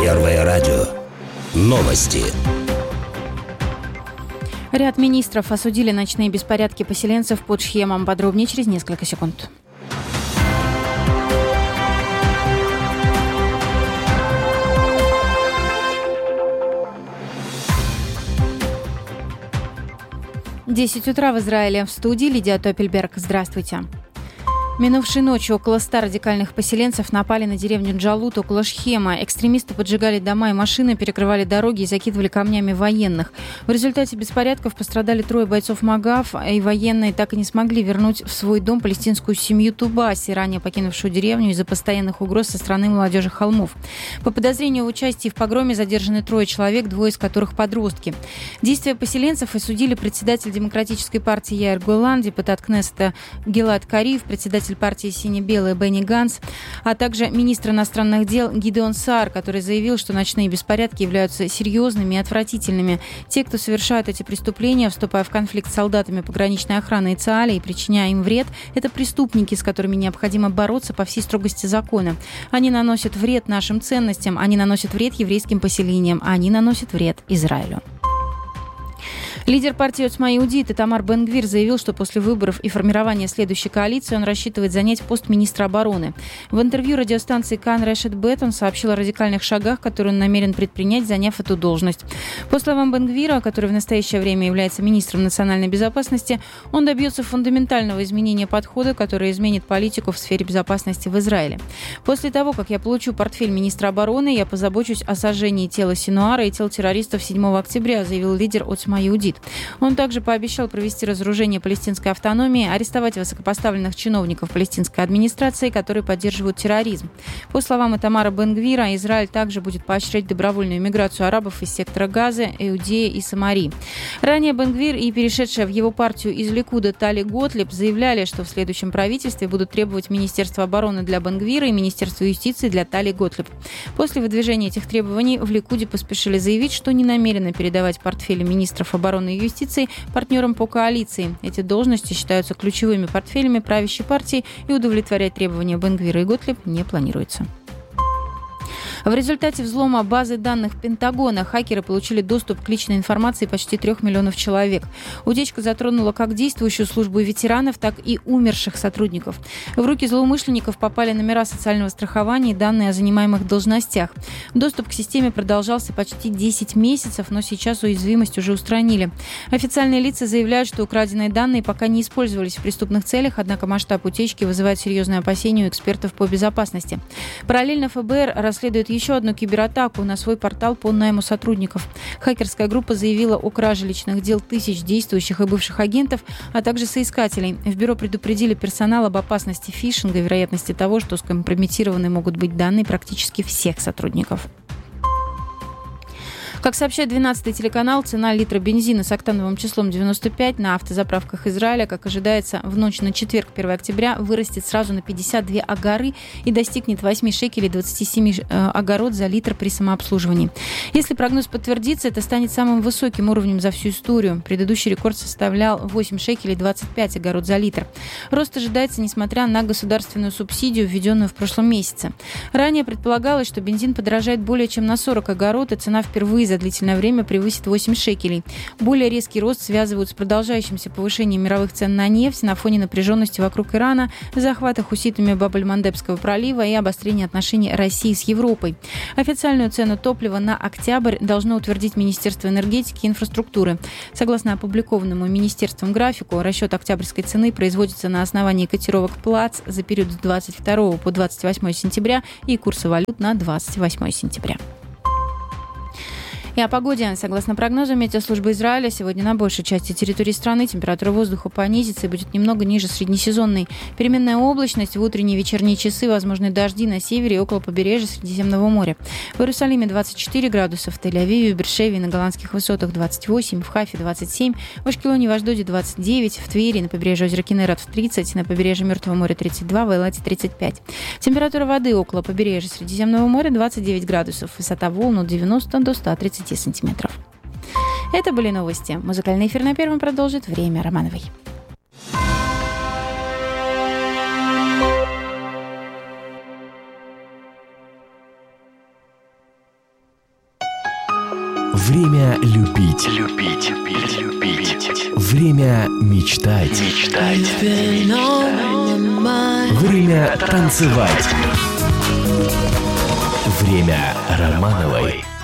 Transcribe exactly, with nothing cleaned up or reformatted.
Первое радио. Новости. Ряд министров осудили ночные беспорядки поселенцев под Шхемом. Подробнее через несколько секунд. десять утра в Израиле. В студии Лидия Топельберг. Здравствуйте. Минувшей ночью около ста радикальных поселенцев напали на деревню Джалут около Шхема. Экстремисты поджигали дома и машины, перекрывали дороги и закидывали камнями военных. В результате беспорядков пострадали трое бойцов МАГАФ, и военные так и не смогли вернуть в свой дом палестинскую семью Тубаси, ранее покинувшую деревню из-за постоянных угроз со стороны молодежи холмов. По подозрению в участии в погроме задержаны трое человек, двое из которых подростки. Действия поселенцев осудили председатель Демократической партии Яир Голланд, депутат Кнессета Гилад Кариф, председатель партии «Сине-белая» Бенни Ганц, а также министр иностранных дел Гидеон Саар, который заявил, что ночные беспорядки являются серьезными и отвратительными. Те, кто совершают эти преступления, вступая в конфликт с солдатами пограничной охраны и ЦААЛя и причиняя им вред, это преступники, с которыми необходимо бороться по всей строгости закона. Они наносят вред нашим ценностям, они наносят вред еврейским поселениям, они наносят вред Израилю. Лидер партии Оцма Иудит Итамар Бен-Гвир заявил, что после выборов и формирования следующей коалиции он рассчитывает занять пост министра обороны. В интервью радиостанции Кан Решет Бет он сообщил о радикальных шагах, которые он намерен предпринять, заняв эту должность. По словам Бен-Гвира, который в настоящее время является министром национальной безопасности, он добьется фундаментального изменения подхода, который изменит политику в сфере безопасности в Израиле. После того, как я получу портфель министра обороны, я позабочусь о сожжении тела Синуара и тел террористов седьмого октября, заявил лидер Оцма Иудит. Он также пообещал провести разоружение палестинской автономии, арестовать высокопоставленных чиновников палестинской администрации, которые поддерживают терроризм. По словам Итамара Бен-Гвира, Израиль также будет поощрять добровольную миграцию арабов из сектора Газы, Иудеи и Самарии. Ранее Бен-Гвир и перешедшая в его партию из Ликуда Тали Готлиб заявляли, что в следующем правительстве будут требовать Министерство обороны для Бен-Гвира и Министерство юстиции для Тали Готлиб. После выдвижения этих требований в Ликуде поспешили заявить, что не намерены передавать портфели министров обороны и юстиции партнерам по коалиции. Эти должности считаются ключевыми портфелями правящей партии, и удовлетворять требования Бен-Гвира и Готлиб не планируется. В результате взлома базы данных Пентагона хакеры получили доступ к личной информации почти трех миллионов человек. Утечка затронула как действующую службу ветеранов, так и умерших сотрудников. В руки злоумышленников попали номера социального страхования и данные о занимаемых должностях. Доступ к системе продолжался почти десять месяцев, но сейчас уязвимость уже устранили. Официальные лица заявляют, что украденные данные пока не использовались в преступных целях, однако масштаб утечки вызывает серьезные опасения у экспертов по безопасности. Параллельно эф бэ эр расследует еще одну кибератаку на свой портал по найму сотрудников. Хакерская группа заявила о краже личных дел тысяч действующих и бывших агентов, а также соискателей. В бюро предупредили персонал об опасности фишинга и вероятности того, что скомпрометированы могут быть данные практически всех сотрудников. Как сообщает двенадцатый телеканал, цена литра бензина с октановым числом девяносто пять на автозаправках Израиля, как ожидается, в ночь на четверг, первого октября, вырастет сразу на пятьдесят две агары и достигнет восемь шекелей двадцать семь агород за литр при самообслуживании. Если прогноз подтвердится, это станет самым высоким уровнем за всю историю. Предыдущий рекорд составлял восемь шекелей двадцать пять агород за литр. Рост ожидается, несмотря на государственную субсидию, введенную в прошлом месяце. Ранее предполагалось, что бензин подорожает более чем на сорок агород, и цена впервые за длительное время превысит восемь шекелей. Более резкий рост связывают с продолжающимся повышением мировых цен на нефть на фоне напряженности вокруг Ирана, захвата хуситами Баб-эль-Мандебского пролива и обострения отношений России с Европой. Официальную цену топлива на октябрь должно утвердить Министерство энергетики и инфраструктуры. Согласно опубликованному Министерством графику, расчет октябрьской цены производится на основании котировок ПЛАЦ за период с двадцать второго по двадцать восьмое сентября и курса валют на двадцать восьмое сентября. И о погоде. Согласно прогнозу Метеослужбы Израиля, сегодня на большей части территории страны температура воздуха понизится и будет немного ниже среднесезонной. Переменная облачность в утренние и вечерние часы, возможны дожди на севере и около побережья Средиземного моря. В Иерусалиме двадцать четыре градуса, в Тель-Авиве, в Бершеве и на голландских высотах двадцать восемь, в Хайфе двадцать семь, в Ашкелоне и в Ашдоде двадцать девять, в Твери, на побережье озера Кинерет в тридцать, на побережье Мертвого моря тридцать два, в Эйлате тридцать пять. Температура воды около побережья Средиземного моря двадцать девять градусов, высота волн от девяноста до ста тридцати сантиметров. Это были новости. Музыкальный эфир на Первом продолжит Время Романовой. Время любить. Любить. Любить. Любить. Время мечтать. Мечтать. Время танцевать. Время Романовой.